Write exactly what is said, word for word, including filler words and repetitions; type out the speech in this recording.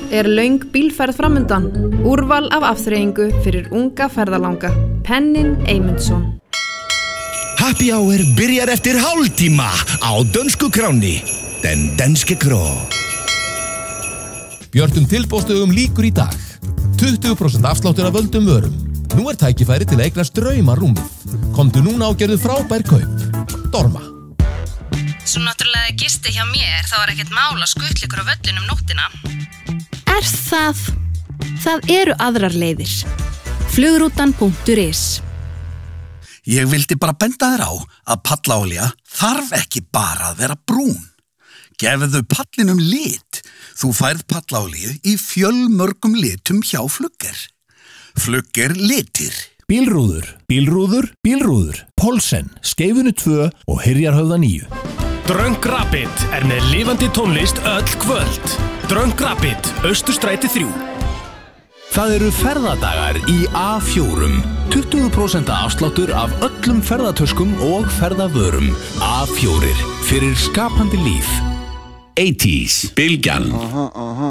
er löng bílferð framundan. Úrval af afþreyingu fyrir unga ferðalanga. Pennin Eymundsson. Happy Hour byrjar eftir hálftíma á dönsku kráni. Den danske kró. Björtum tilboðsdögum líkur í dag. tuttugu prósent afsláttur af völdum vörum. Nú er tækifæri til að eignast draumarúmið. Komdu núna og gerðu frábær kaup. Dorma. Svo náttúrulega gisti hjá mér, þá er ekkert mál að skutla ykkur á völlunum nóttina. Er það? Það eru aðrar leiðir. Flugrútan punktur is. Ég vildi bara benda þér á að pallaolía þarf ekki bara að vera brún. Gefðu pallinum lit. Þú færð pallaolíu í fjölmörgum litum hjá Flugger. Flugger litir. Bílrúður, bílrúður, bílrúður. Pólsen, Skeifunu tvö og Hyrjarhöfða níu. Dröng Rapid er með lifandi tónlist öll kvöld. Dröng Rapid, Austurstræti þrjú. Það eru ferðadagar í A fjórum. tuttugu prósent afsláttur af öllum ferðatöskum og ferðavörum. A fjórir, fyrir skapandi líf. eighties, Bylgjan.